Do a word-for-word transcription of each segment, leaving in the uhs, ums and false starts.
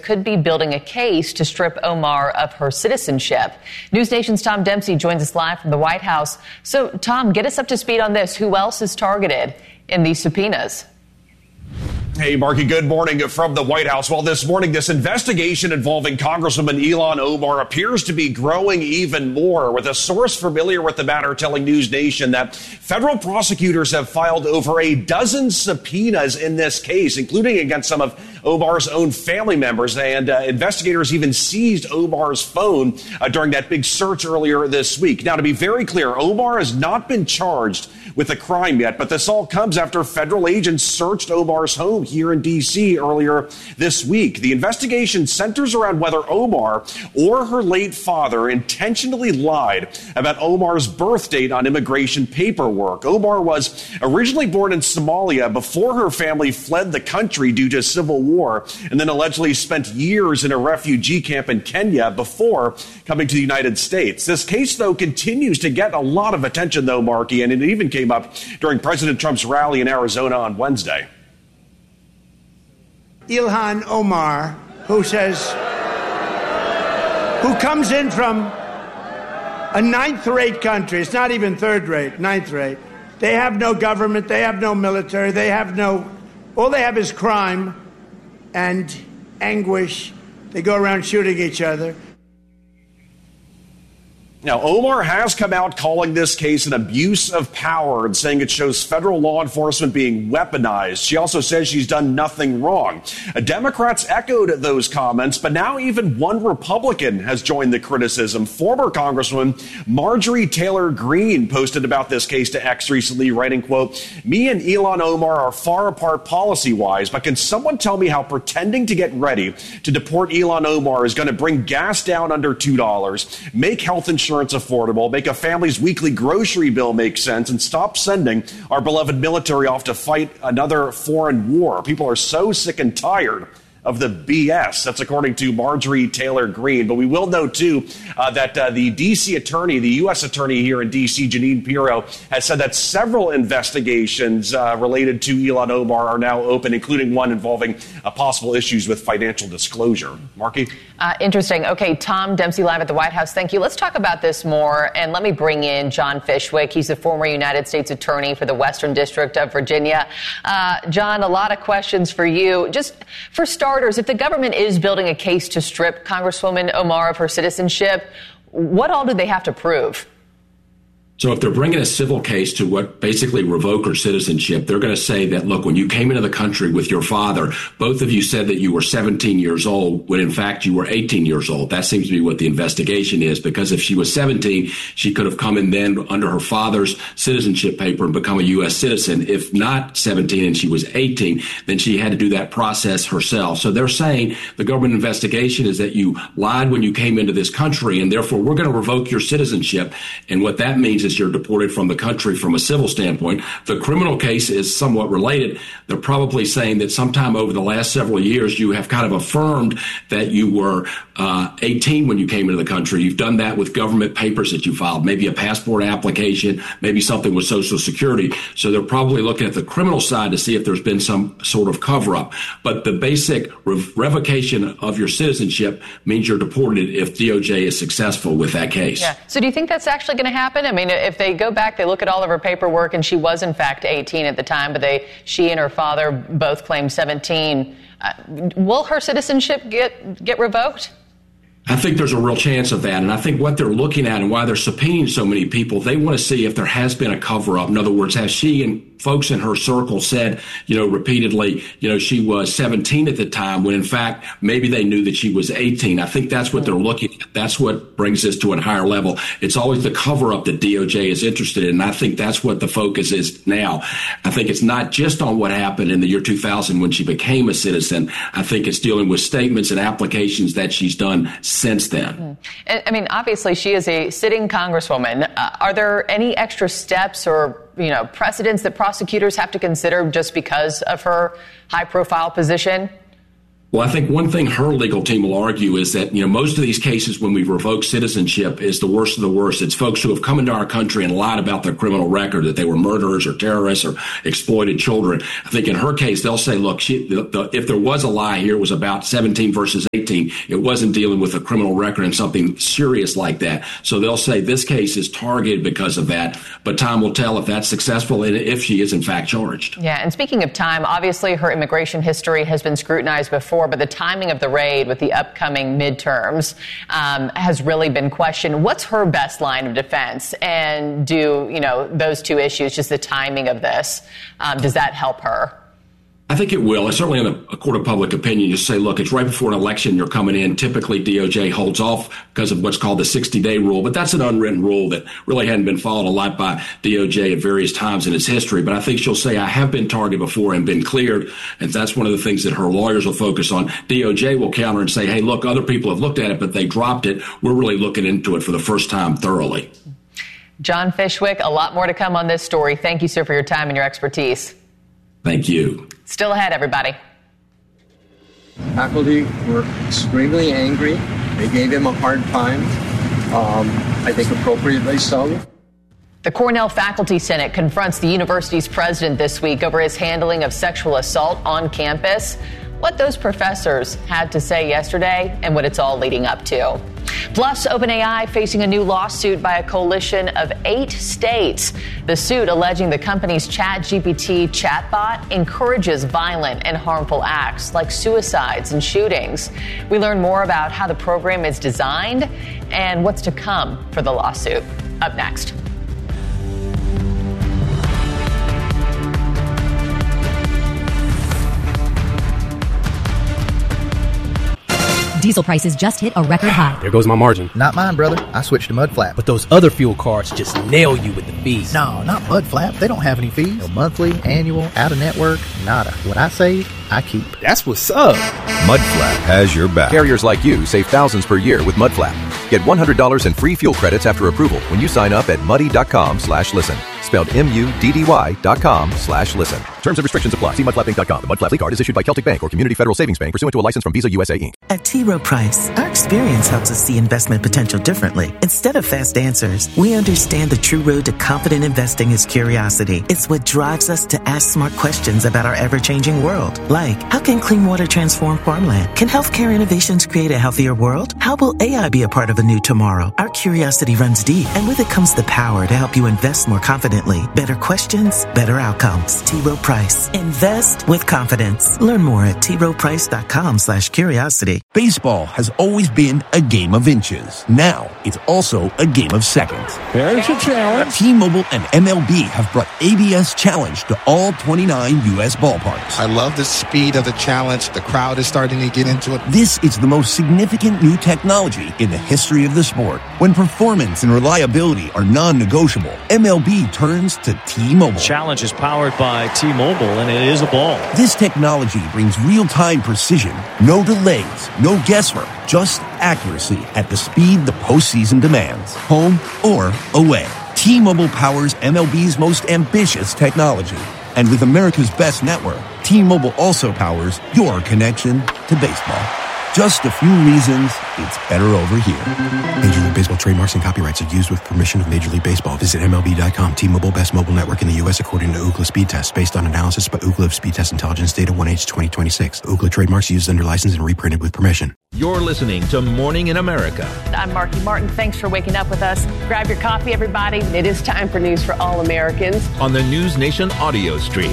could be building a case to strip Omar of her citizenship. News Nation's Tom Dempsey joins us live from the White House. So, Tom, get us up to speed on this. Who else is targeted in these subpoenas? Hey, Marky, good morning from the White House. Well, this morning, this investigation involving Congresswoman Ilhan Omar appears to be growing even more, with a source familiar with the matter telling News Nation that federal prosecutors have filed over a dozen subpoenas in this case, including against some of Omar's own family members. And uh, investigators even seized Omar's phone uh, during that big search earlier this week. Now, to be very clear, Omar has not been charged with a crime yet, but this all comes after federal agents searched Omar's home here in D C earlier this week. The investigation centers around whether Omar or her late father intentionally lied about Omar's birth date on immigration paperwork. Omar was originally born in Somalia before her family fled the country due to civil war, and then allegedly spent years in a refugee camp in Kenya before coming to the United States. This case, though, continues to get a lot of attention, though, Marky, and it even came up during President Trump's rally in Arizona on Wednesday. Ilhan Omar, who says, who comes in from a ninth-rate country. It's not even third-rate, ninth-rate. They have no government. They have no military. They have no, all they have is crime and anguish. They go around shooting each other. Now, Omar has come out calling this case an abuse of power and saying it shows federal law enforcement being weaponized. She also says she's done nothing wrong. Uh, Democrats echoed those comments, but now even one Republican has joined the criticism. Former Congresswoman Marjorie Taylor Greene posted about this case to X recently, writing, quote, "Me and Ilhan Omar are far apart policy-wise, but can someone tell me how pretending to get ready to deport Ilhan Omar is going to bring gas down under two dollars, make health insurance affordable, make a family's weekly grocery bill make sense, and stop sending our beloved military off to fight another foreign war? People are so sick and tired of the B S." That's according to Marjorie Taylor Greene. But we will note, too, uh, that uh, the D C attorney, the U S attorney here in D C, Jeanine Pirro, has said that several investigations uh, related to Ilhan Omar are now open, including one involving uh, possible issues with financial disclosure. Marky? Uh, interesting. Okay, Tom Dempsey live at the White House. Thank you. Let's talk about this more. And let me bring in John Fishwick. He's the former United States attorney for the Western District of Virginia. Uh, John, a lot of questions for you. Just for starters, if the government is building a case to strip Congresswoman Omar of her citizenship, what all do they have to prove? So if they're bringing a civil case to what basically revoke her citizenship, they're going to say that, look, when you came into the country with your father, both of you said that you were seventeen years old when in fact you were eighteen years old. That seems to be what the investigation is, because if she was seventeen, she could have come in then under her father's citizenship paper and become a U S citizen. If not seventeen and she was eighteen, then she had to do that process herself. So they're saying the government investigation is that you lied when you came into this country, and therefore we're going to revoke your citizenship. And what that means is you're deported from the country from a civil standpoint. The criminal case is somewhat related. They're probably saying that sometime over the last several years, you have kind of affirmed that you were uh, eighteen when you came into the country. You've done that with government papers that you filed, maybe a passport application, maybe something with Social Security. So they're probably looking at the criminal side to see if there's been some sort of cover-up. But the basic rev- revocation of your citizenship means you're deported if D O J is successful with that case. Yeah. So do you think that's actually going to happen? I mean, if they go back, they look at all of her paperwork, and she was in fact eighteen at the time, but they, she and her father both claimed seventeen. Uh, will her citizenship get get revoked? I think there's a real chance of that. And I think what they're looking at and why they're subpoenaing so many people, they want to see if there has been a cover-up. In other words, has she and folks in her circle said, you know, repeatedly, you know, she was seventeen at the time when in fact maybe they knew that she was eighteen. I think that's what they're looking at. That's what brings this to a higher level. It's always the cover-up that D O J is interested in. And I think that's what the focus is now. I think it's not just on what happened in the year two thousand when she became a citizen. I think it's dealing with statements and applications that she's done since then. Mm. I mean, obviously, she is a sitting congresswoman. Uh, are there any extra steps or, you know, precedents that prosecutors have to consider just because of her high-profile position? Well, I think one thing her legal team will argue is that, you know, most of these cases when we revoke citizenship is the worst of the worst. It's folks who have come into our country and lied about their criminal record, that they were murderers or terrorists or exploited children. I think in her case, they'll say, look, she, the, the, if there was a lie here, it was about seventeen versus eighteen. It wasn't dealing with a criminal record and something serious like that. So they'll say this case is targeted because of that. But time will tell if that's successful and if she is in fact charged. Yeah. And speaking of time, obviously her immigration history has been scrutinized before, but the timing of the raid with the upcoming midterms um, has really been questioned. What's her best line of defense? And do, you know, those two issues, just the timing of this, um, does that help her? I think it will. It's certainly in a, a court of public opinion. You say, look, it's right before an election you're coming in. Typically, D O J holds off because of what's called the sixty-day rule. But that's an unwritten rule that really hadn't been followed a lot by D O J at various times in its history. But I think she'll say, I have been targeted before and been cleared. And that's one of the things that her lawyers will focus on. D O J will counter and say, hey, look, other people have looked at it, but they dropped it. We're really looking into it for the first time thoroughly. John Fishwick, a lot more to come on this story. Thank you, sir, for your time and your expertise. Thank you. Still ahead, everybody. Faculty were extremely angry. They gave him a hard time, um, I think appropriately so. The Cornell Faculty Senate confronts the university's president this week over his handling of sexual assault on campus. What those professors had to say yesterday and what it's all leading up to. Plus, OpenAI facing a new lawsuit by a coalition of eight states. The suit alleging the company's ChatGPT chatbot encourages violent and harmful acts like suicides and shootings. We learn more about how the program is designed and what's to come for the lawsuit. Up next. Diesel prices just hit a record high. There goes my margin. Not mine, brother. I switched to Mudflap. But those other fuel cards just nail you with the fees. No, not Mudflap. They don't have any fees. No monthly, annual, out-of-network, nada. What I save, I keep. That's what's up. Mudflap has your back. Carriers like you save thousands per year with Mudflap. Get one hundred dollars in free fuel credits after approval when you sign up at muddy.com slash listen. Spelled M-U-D-D-Y dot com slash listen. Terms and restrictions apply. See mudflap inc dot com. The Mudflap Lead Card is issued by Celtic Bank or Community Federal Savings Bank pursuant to a license from Visa U S A Incorporated. At T. Rowe Price, our experience helps us see investment potential differently. Instead of fast answers, we understand the true road to confident investing is curiosity. It's what drives us to ask smart questions about our ever-changing world. Like, how can clean water transform farmland? Can healthcare innovations create a healthier world? How will A I be a part of a new tomorrow? Our curiosity runs deep, and with it comes the power to help you invest more confidently. Better questions, better outcomes. T. Rowe Price. Invest with confidence. Learn more at T. Rowe Price dot com slash curiosity. Baseball has always been a game of inches. Now, it's also a game of seconds. There's a challenge. T-Mobile and M L B have brought A B S Challenge to all twenty-nine U S ballparks. I love the speed of the challenge. The crowd is starting to get into it. This is the most significant new technology in the history of the sport. When performance and reliability are non-negotiable, M L B turns to T-Mobile. Challenge is powered by T-Mobile, and it is a ball. This technology brings real-time precision, no delays, no guesswork, just accuracy at the speed the postseason demands, home or away. T-Mobile powers M L B's most ambitious technology. And with America's best network, T-Mobile also powers your connection to baseball. Just a few reasons it's better over here. Major League Baseball trademarks and copyrights are used with permission of Major League Baseball. Visit M L B dot com. T-Mobile, best mobile network in the U S according to Ookla Speed Test, based on analysis by Ookla of Speed Test Intelligence Data one H twenty twenty-six. Ookla trademarks used under license and reprinted with permission. You're listening to Morning in America. I'm Marky Martin. Thanks for waking up with us. Grab your coffee, everybody. It is time for news for all Americans. On the News Nation audio stream.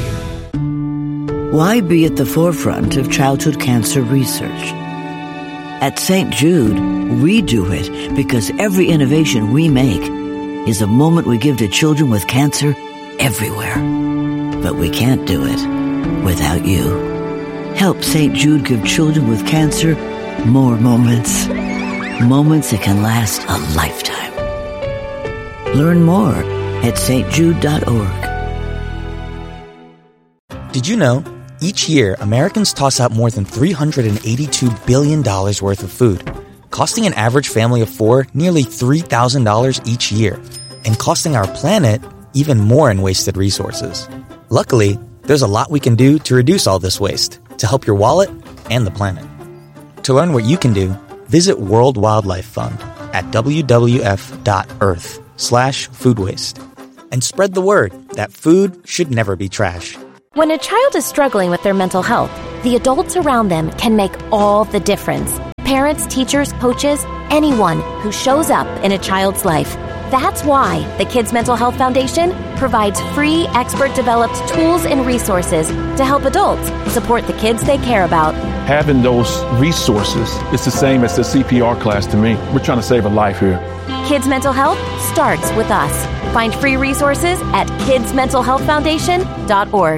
Why be at the forefront of childhood cancer research? At Saint Jude, we do it because every innovation we make is a moment we give to children with cancer everywhere. But we can't do it without you. Help Saint Jude give children with cancer more moments. Moments that can last a lifetime. Learn more at s t jude dot org. Did you know? Each year, Americans toss out more than three hundred eighty-two billion dollars worth of food, costing an average family of four nearly three thousand dollars each year, and costing our planet even more in wasted resources. Luckily, there's a lot we can do to reduce all this waste, to help your wallet and the planet. To learn what you can do, visit World Wildlife Fund at w w f dot earth slash food waste. And spread the word that food should never be trash. When a child is struggling with their mental health, the adults around them can make all the difference. Parents, teachers, coaches, anyone who shows up in a child's life. That's why the Kids Mental Health Foundation provides free, expert-developed tools and resources to help adults support the kids they care about. Having those resources is the same as the C P R class to me. We're trying to save a life here. Kids Mental Health starts with us. Find free resources at kids mental health foundation dot org.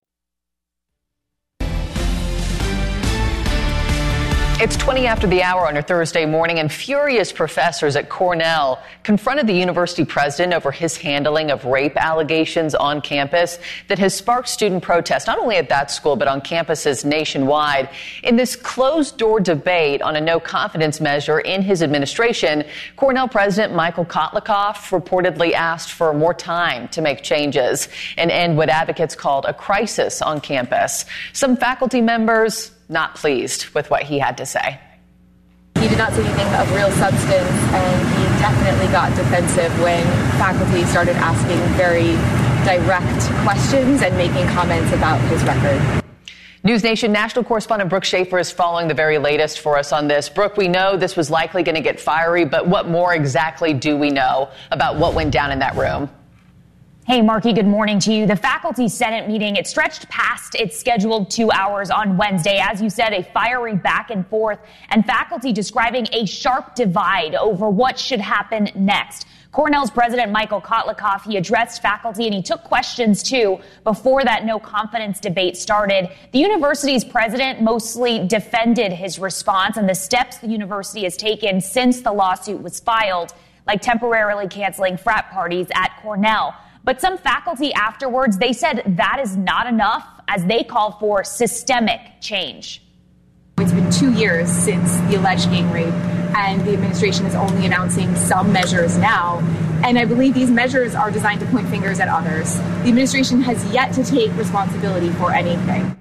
It's twenty after the hour on a Thursday morning, and furious professors at Cornell confronted the university president over his handling of rape allegations on campus that has sparked student protest, not only at that school, but on campuses nationwide. In this closed-door debate on a no-confidence measure in his administration, Cornell President Michael Kotlikoff reportedly asked for more time to make changes and end what advocates called a crisis on campus. Some faculty members not pleased with what he had to say. He did not say anything of real substance, and he definitely got defensive when faculty started asking very direct questions and making comments about his record. News Nation national correspondent Brooke Schaefer is following the very latest for us on this. Brooke, we know this was likely going to get fiery, but what more exactly do we know about what went down in that room? Hey, Marky, good morning to you. The Faculty Senate meeting, it stretched past its scheduled two hours on Wednesday. As you said, a fiery back and forth, and faculty describing a sharp divide over what should happen next. Cornell's President Michael Kotlikoff, he addressed faculty and he took questions too before that no confidence debate started. The university's president mostly defended his response and the steps the university has taken since the lawsuit was filed, like temporarily canceling frat parties at Cornell. But some faculty afterwards, they said that is not enough as they call for systemic change. It's been two years since the alleged gang rape, and the administration is only announcing some measures now. And I believe these measures are designed to point fingers at others. The administration has yet to take responsibility for anything.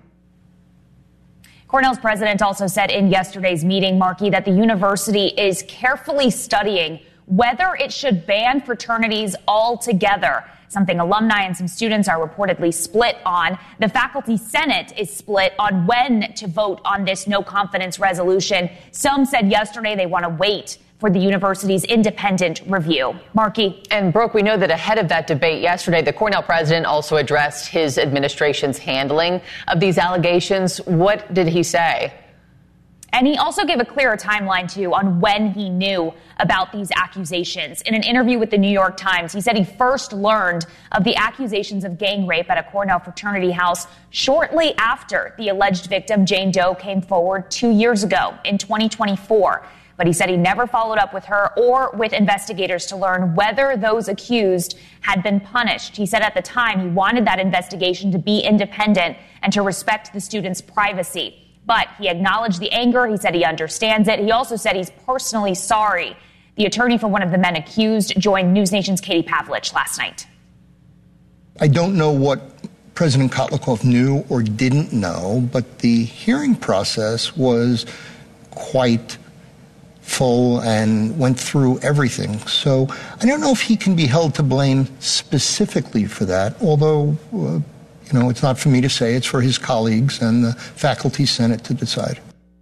Cornell's president also said in yesterday's meeting, Markey, that the university is carefully studying whether it should ban fraternities altogether, something alumni and some students are reportedly split on. The Faculty Senate is split on when to vote on this no confidence resolution. Some said yesterday they want to wait for the university's independent review. Markey. And Brooke, we know that ahead of that debate yesterday, the Cornell president also addressed his administration's handling of these allegations. What did he say? And he also gave a clearer timeline, too, on when he knew about these accusations. In an interview with the New York Times, he said he first learned of the accusations of gang rape at a Cornell fraternity house shortly after the alleged victim, Jane Doe, came forward two years ago in twenty twenty-four. But he said he never followed up with her or with investigators to learn whether those accused had been punished. He said at the time he wanted that investigation to be independent and to respect the students' privacy. But he acknowledged the anger. He said he understands it. He also said he's personally sorry. The attorney for one of the men accused joined News Nation's Katie Pavlich last night. I don't know what President Kotlikoff knew or didn't know, but the hearing process was quite full and went through everything. So I don't know if he can be held to blame specifically for that, although uh, You know, it's not for me to say. It's for his colleagues and the Faculty Senate to decide.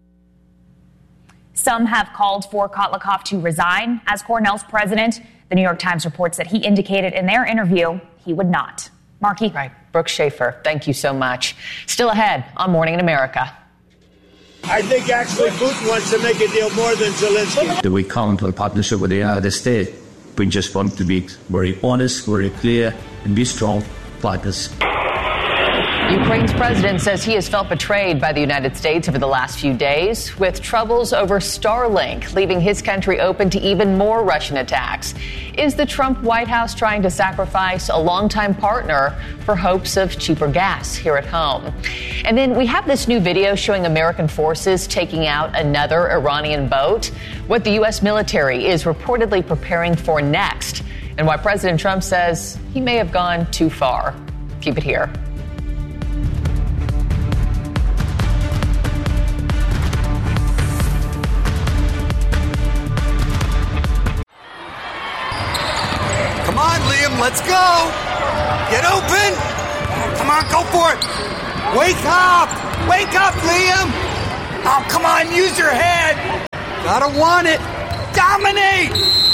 Some have called for Kotlikoff to resign as Cornell's president. The New York Times reports that he indicated in their interview he would not. Markey. Right. Brooke Schaefer, thank you so much. Still ahead on Morning in America. I think actually Putin wants to make a deal more than Zelensky. We count on partnership with the United States. We just want to be very honest, very clear, and be strong partners. Ukraine's president says he has felt betrayed by the United States over the last few days, with troubles over Starlink leaving his country open to even more Russian attacks. Is the Trump White House trying to sacrifice a longtime partner for hopes of cheaper gas here at home? And then we have this new video showing American forces taking out another Iranian boat, what the U S military is reportedly preparing for next, and why President Trump says he may have gone too far. Keep it here. Let's go! Get open! Come on, go for it! Wake up! Wake up, Liam! Oh, come on, use your head! Gotta want it! Dominate!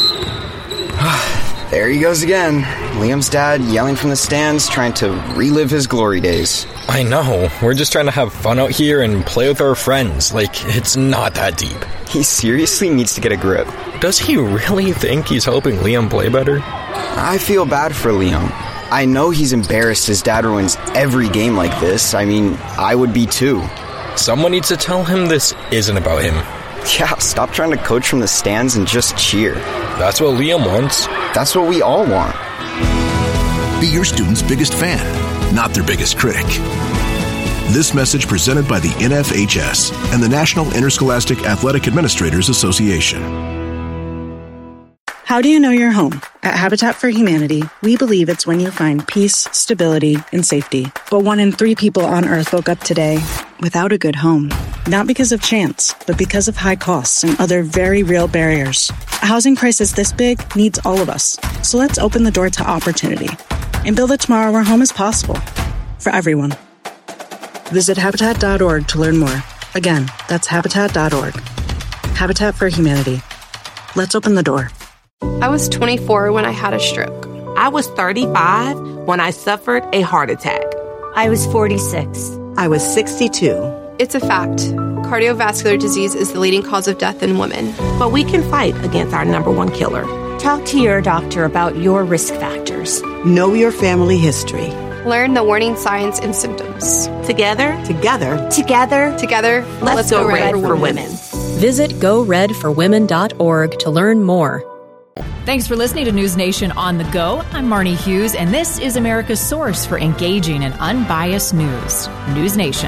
There he goes again. Liam's dad yelling from the stands, trying to relive his glory days. I know. We're just trying to have fun out here and play with our friends. Like, it's not that deep. He seriously needs to get a grip. Does he really think he's helping Liam play better? I feel bad for Liam. I know he's embarrassed his dad ruins every game like this. I mean, I would be too. Someone needs to tell him this isn't about him. Yeah, stop trying to coach from the stands and just cheer. That's what Liam wants. That's what we all want. Be your student's biggest fan, not their biggest critic. This message presented by the N F H S and the National Interscholastic Athletic Administrators Association. How do you know you're home? At Habitat for Humanity, we believe it's when you find peace, stability, and safety. But one in three people on Earth woke up today without a good home. Not because of chance, but because of high costs and other very real barriers. A housing crisis this big needs all of us. So let's open the door to opportunity and build a tomorrow where home is possible for everyone. Visit Habitat dot org to learn more. Again, that's Habitat dot org. Habitat for Humanity. Let's open the door. I was twenty-four when I had a stroke. I was thirty-five when I suffered a heart attack. I was forty-six. I was sixty-two. It's a fact. Cardiovascular disease is the leading cause of death in women. But we can fight against our number one killer. Talk to your doctor about your risk factors. Know your family history. Learn the warning signs and symptoms. Together, together, together, together, let's, let's go, go red, red for, for women. women. Visit go red for women dot org to learn more. Thanks for listening to News Nation on the Go. I'm Marnie Hughes, and this is America's source for engaging and unbiased news. News Nation.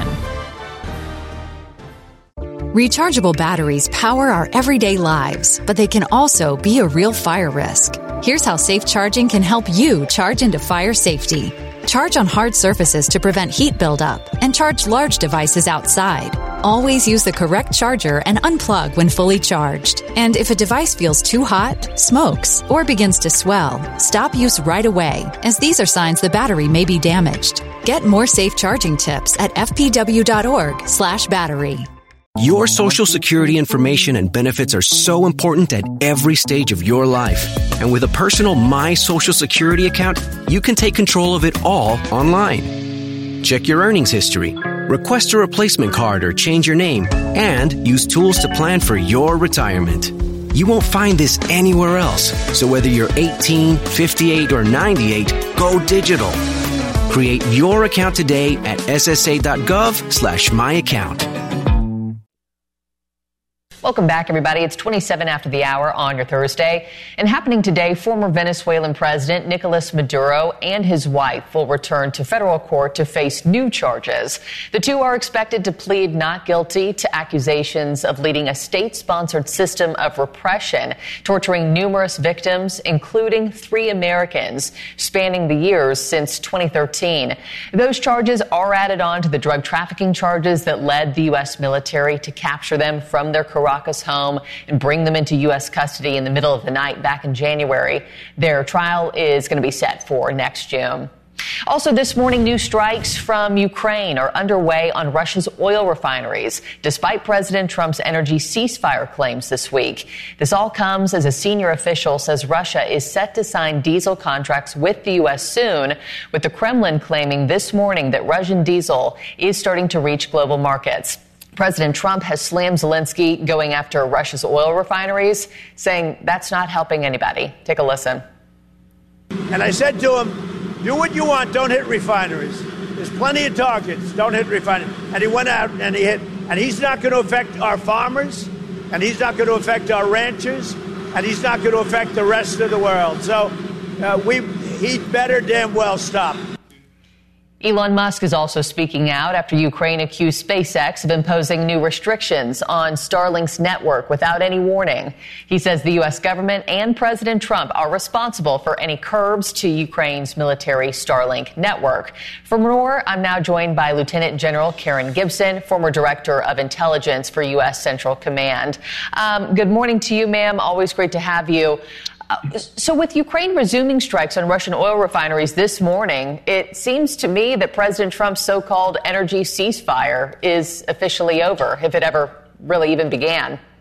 Rechargeable batteries power our everyday lives, but they can also be a real fire risk. Here's how safe charging can help you charge into fire safety. Charge on hard surfaces to prevent heat buildup, and charge large devices outside. Always use the correct charger and unplug when fully charged. And if a device feels too hot, smokes, or begins to swell, stop use right away, as these are signs the battery may be damaged. Get more safe charging tips at f p w dot org slash battery. Your Social Security information and benefits are so important at every stage of your life. And with a personal My Social Security account, you can take control of it all online. Check your earnings history, request a replacement card or change your name, and use tools to plan for your retirement. You won't find this anywhere else. So whether you're eighteen, fifty-eight, or ninety-eight, go digital. Create your account today at s s a dot gov slash my account. Welcome back, everybody. It's twenty-seven after the hour on your Thursday. And happening today, former Venezuelan President Nicolas Maduro and his wife will return to federal court to face new charges. The two are expected to plead not guilty to accusations of leading a state-sponsored system of repression, torturing numerous victims, including three Americans, spanning the years since twenty thirteen. Those charges are added on to the drug trafficking charges that led the U S military to capture them from their Caracas home and bring them into U S custody in the middle of the night back in January. Their trial is going to be set for next June. Also this morning, new strikes from Ukraine are underway on Russia's oil refineries, despite President Trump's energy ceasefire claims this week. This all comes as a senior official says Russia is set to sign diesel contracts with the U S soon, with the Kremlin claiming this morning that Russian diesel is starting to reach global markets. President Trump has slammed Zelensky going after Russia's oil refineries, saying that's not helping anybody. Take a listen. And I said to him, do what you want, don't hit refineries. There's plenty of targets, don't hit refineries. And he went out and he hit. And he's not going to affect our farmers, and he's not going to affect our ranchers, and he's not going to affect the rest of the world. So uh, we, he'd better damn well stop. Elon Musk is also speaking out after Ukraine accused SpaceX of imposing new restrictions on Starlink's network without any warning. He says the U S government and President Trump are responsible for any curbs to Ukraine's military Starlink network. For more, I'm now joined by Lieutenant General Karen Gibson, former Director of Intelligence for U S Central Command. Um, good morning to you, ma'am. Always great to have you. Uh, so with Ukraine resuming strikes on Russian oil refineries this morning, it seems to me that President Trump's so-called energy ceasefire is officially over, if it ever really even began.